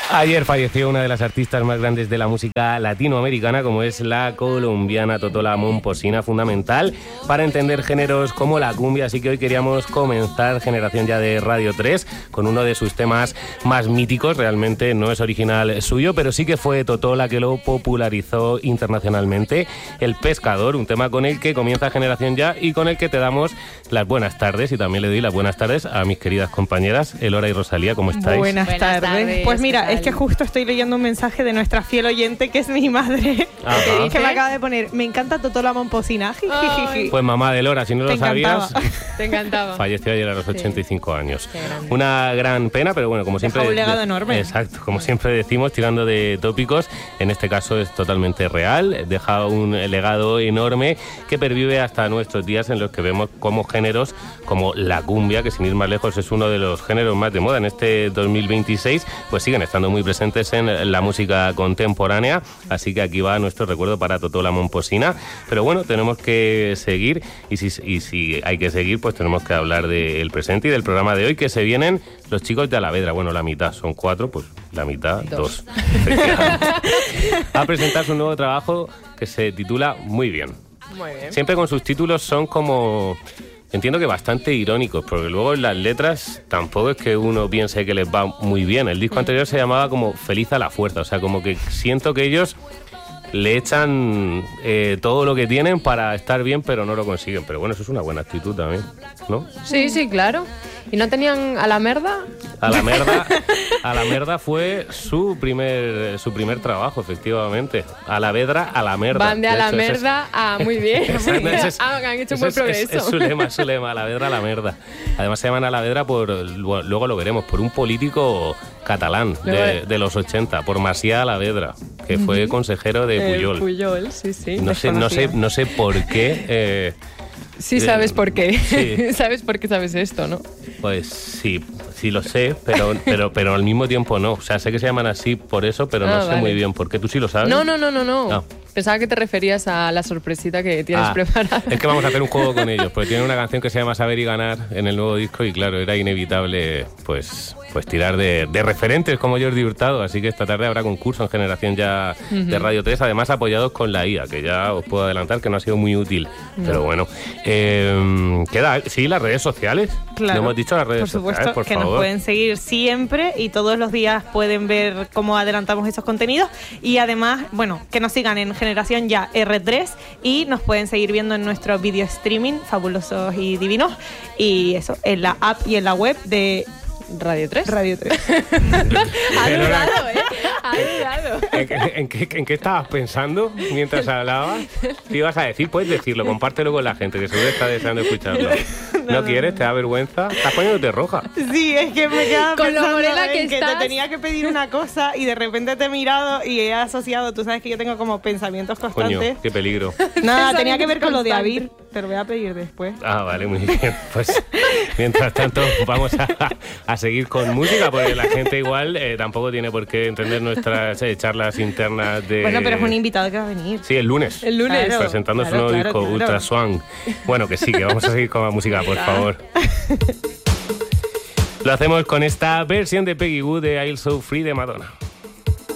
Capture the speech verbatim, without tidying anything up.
Ayer falleció una de las artistas más grandes de la música latinoamericana, como es la colombiana Totola Momposina, fundamental para entender géneros como la cumbia. Así que hoy queríamos comenzar Generación Ya de Radio tres con uno de sus temas más míticos. Realmente no es original suyo, pero sí que fue Totola que lo popularizó internacionalmente. El Pescador, un tema con el que comienza Generación Ya y con el que te damos las buenas tardes. Y también le doy las buenas tardes a mis queridas compañeras Elora y Rosalía. ¿Cómo estáis? Buenas, buenas tardes. tardes. Pues mira, es que justo estoy leyendo un mensaje de nuestra fiel oyente, que es mi madre, que, que me acaba de poner: me encanta Totola Momposina. Pues mamá de Elora, si no Te lo sabías, Te encantaba. falleció ayer a los ochenta y cinco años. Una gran pena, pero bueno, como siempre... Deja un legado de, enorme. Exacto, como siempre decimos, tirando de tópicos, en este caso es totalmente real, deja un legado enorme que pervive hasta nuestros días, en los que vemos como géneros como la cumbia, que sin ir más lejos es uno de los géneros más de moda en este dos mil veintiséis, pues siguen estando muy presentes en la música contemporánea. Así que aquí va nuestro recuerdo para Totola Momposina. Pero bueno, tenemos que seguir, y si, y si hay que seguir, pues tenemos que hablar del presente y del programa de hoy, que se vienen los chicos de Alavedra. Bueno, la mitad, son cuatro, pues la mitad, dos. dos. A presentar su nuevo trabajo que se titula Muy Bien. Muy bien. Siempre con sus títulos son como... Entiendo que bastante irónicos, porque luego en las letras tampoco es que uno piense que les va muy bien. El disco anterior se llamaba como Feliz a la Fuerza, o sea, como que siento que ellos le echan eh, todo lo que tienen para estar bien, pero no lo consiguen. Pero bueno, eso es una buena actitud también, ¿no? Sí, sí, claro. ¿Y no tenían a la merda? A la merda, a la merda fue su primer su primer trabajo, efectivamente. A la vedra, a la merda. Van de a la hecho, merda es, a muy bien. Esa, no, es, ah, han hecho un buen es, progreso. Es, es su lema, es su lema, a la vedra, a la merda. Además se llaman a la vedra por, luego lo veremos, por un político catalán de, de los ochenta, por Macià Alavedra, que fue uh-huh. consejero de Pujol. Eh, Pujol, sí, sí. No sé, no sé, no sé por qué. Eh, sí sabes eh, por qué. Sí. Sabes por qué sabes esto, ¿no? Pues sí, sí lo sé, pero, pero, pero al mismo tiempo no. O sea, sé que se llaman así por eso, pero no ah, sé vale. muy bien por qué. ¿Tú sí lo sabes? No, no, no, no, no. Ah. Pensaba que te referías a la sorpresita que tienes ah, preparada. Es que vamos a hacer un juego con ellos, porque tienen una canción que se llama Saber y Ganar en el nuevo disco, y claro, era inevitable pues, pues tirar de, de referentes como Jordi Hurtado. Así que esta tarde habrá concurso en Generación Ya uh-huh. de Radio tres, además apoyados con la I A, que ya os puedo adelantar que no ha sido muy útil. No. Pero bueno, eh, queda, sí, las redes sociales. Claro, no hemos dicho las redes por supuesto, sociales, por que favor. Nos pueden seguir siempre y todos los días pueden ver cómo adelantamos esos contenidos. Y además, bueno, que nos sigan en Generación Ya R tres y nos pueden seguir viendo en nuestro video streaming, fabulosos y divinos. Y eso, en la app y en la web de Radio tres. Radio tres. Ha dudado, ¿eh? Ha dudado. ¿En, en, en, qué, ¿En qué estabas pensando mientras hablabas? ¿Qué ibas a decir? Puedes decirlo, compártelo con la gente, que seguro está deseando escucharlo. ¿No, no quieres? ¿Te da vergüenza? ¿Estás poniéndote roja? Sí, es que me quedaba con pensando lo morena que, en que estás. Te tenía que pedir una cosa y de repente te he mirado y he asociado. Tú sabes que yo tengo como pensamientos constantes. Coño, qué peligro. Nada, tenía que ver con lo de Avir. Te lo voy a pedir después. Ah, vale, muy bien. Pues mientras tanto vamos a, a seguir con música, porque la gente igual eh, tampoco tiene por qué entender nuestras eh, charlas internas de... Bueno, pero es un invitado que va a venir. Sí, el lunes. El lunes. Claro, presentando claro, su nuevo claro, disco, claro. Ultra Swan. Bueno, que sí, que vamos a seguir con la música, por favor. Lo hacemos con esta versión de Peggy Goo de I'll So Free de Madonna.